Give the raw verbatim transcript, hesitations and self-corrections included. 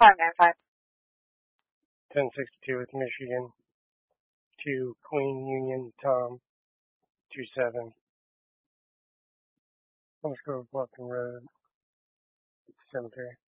five nine five. ten sixty-two with Michigan. To Queen Union Tom. two seven. Let's go Bluffton Road. Cemetery.